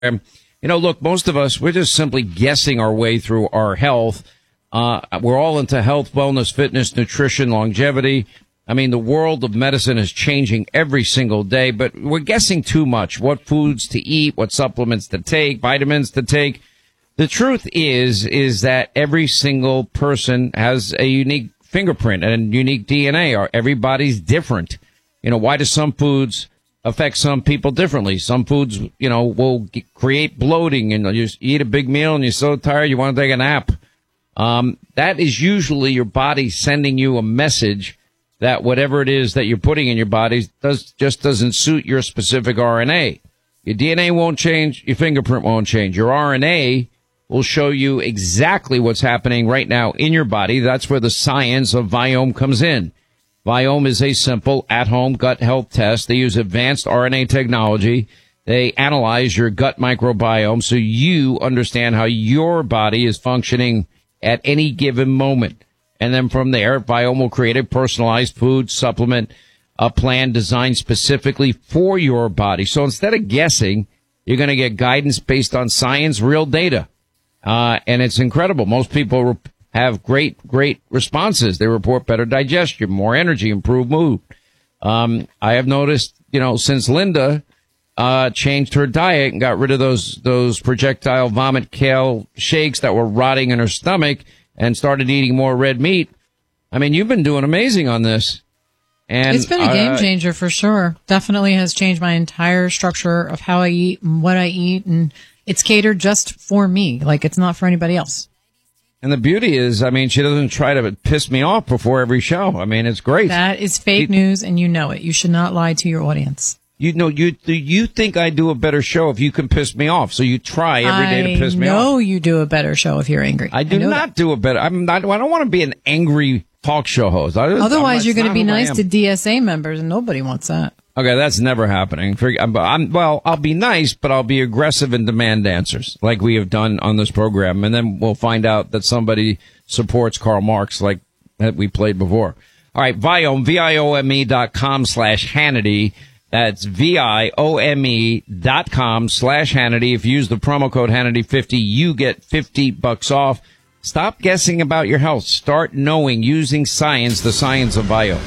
Look, most of us, we're just simply guessing our way through our health. We're all into health, wellness, fitness, nutrition, longevity. I mean, the world of medicine is changing every single day, but we're guessing too much. What foods to eat, what supplements to take, vitamins to take. The truth is that every single person has a unique fingerprint and unique DNA. Everybody's different. Why do some foods affect some people differently? Some foods, will create bloating, and you eat a big meal and you're so tired you want to take a nap. That is usually your body sending you a message that whatever it is that you're putting in your body just doesn't suit your specific RNA. Your DNA won't change. Your fingerprint won't change. Your RNA will show you exactly what's happening right now in your body. That's where the science of Viome comes in. Viome is a simple at-home gut health test. They use advanced RNA technology. They analyze your gut microbiome so you understand how your body is functioning at any given moment. And then from there, Viome will create a personalized food supplement, a plan designed specifically for your body. So instead of guessing, you're going to get guidance based on science, real data. And it's incredible. Most people have great responses. They report better digestion, more energy, improved mood. I have noticed, since Linda changed her diet and got rid of those projectile vomit kale shakes that were rotting in her stomach and started eating more red meat. I mean, you've been doing amazing on this. And it's been a game changer for sure. Definitely has changed my entire structure of how I eat and what I eat. And it's catered just for me. Like, it's not for anybody else. And the beauty is, she doesn't try to piss me off before every show. It's great. That is fake news, and you know it. You should not lie to your audience. You think I do a better show if you can piss me off, so you try every day to piss me off. I know you do a better show if you're angry. I do not do a better. I don't want to be an angry talk show host. Otherwise, you're going to be nice to DSA members, and nobody wants that. Okay, that's never happening. I'll be nice, but I'll be aggressive and demand answers, like we have done on this program, and then we'll find out that somebody supports Karl Marx, like that we played before. All right, Viome, Viome.com/Hannity. That's Viome.com/Hannity. If you use the promo code Hannity50, you get $50 off. Stop guessing about your health. Start knowing, using science, the science of Viome.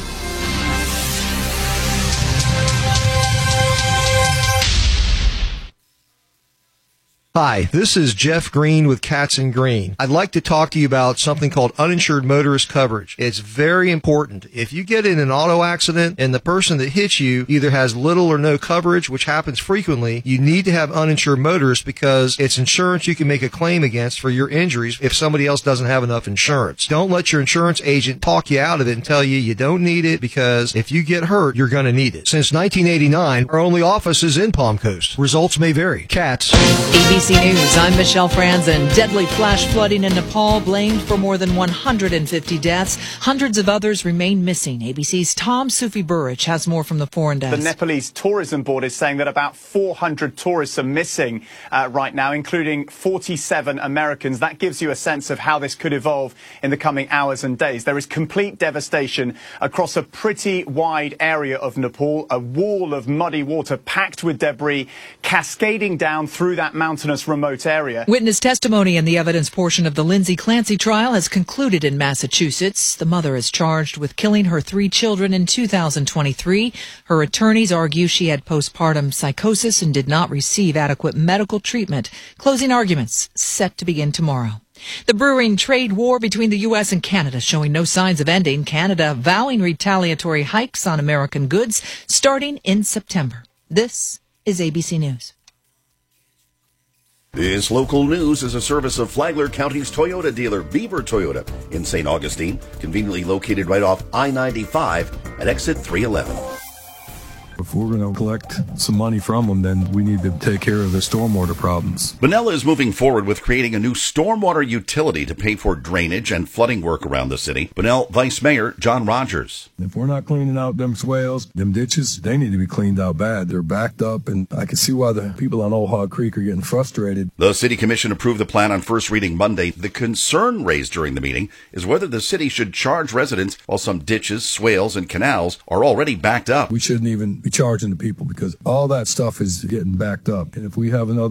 Hi, this is Jeff Green with Katz & Green. I'd like to talk to you about something called uninsured motorist coverage. It's very important. If you get in an auto accident and the person that hits you either has little or no coverage, which happens frequently, you need to have uninsured motorists because it's insurance you can make a claim against for your injuries if somebody else doesn't have enough insurance. Don't let your insurance agent talk you out of it and tell you don't need it, because if you get hurt, you're going to need it. Since 1989, our only office is in Palm Coast. Results may vary. Katz. ABC News, I'm Michelle Franzen. Deadly flash flooding in Nepal blamed for more than 150 deaths. Hundreds of others remain missing. ABC's Tom Sufi Burrich has more from the foreign desk. The Nepalese Tourism Board is saying that about 400 tourists are missing right now, including 47 Americans. That gives you a sense of how this could evolve in the coming hours and days. There is complete devastation across a pretty wide area of Nepal, a wall of muddy water packed with debris cascading down through that mountainous remote area. Witness testimony in the evidence portion of the Lindsay Clancy trial has concluded in Massachusetts. The mother is charged with killing her 3 children in 2023. Her attorneys argue she had postpartum psychosis and did not receive adequate medical treatment. Closing arguments set to begin tomorrow. The brewing trade war between the U.S. and Canada showing no signs of ending. Canada vowing retaliatory hikes on American goods starting in September. This is ABC News. This local news is a service of Flagler County's Toyota dealer, Beaver Toyota, in St. Augustine, conveniently located right off I-95 at exit 311. If we're going to collect some money from them, then we need to take care of the stormwater problems. Benella is moving forward with creating a new stormwater utility to pay for drainage and flooding work around the city. Bunnell Vice Mayor John Rogers. If we're not cleaning out them swales, them ditches, they need to be cleaned out bad. They're backed up, and I can see why the people on Old Hog Creek are getting frustrated. The City Commission approved the plan on first reading Monday. The concern raised during the meeting is whether the city should charge residents while some ditches, swales, and canals are already backed up. We shouldn't even be charging the people because all that stuff is getting backed up. And if we have another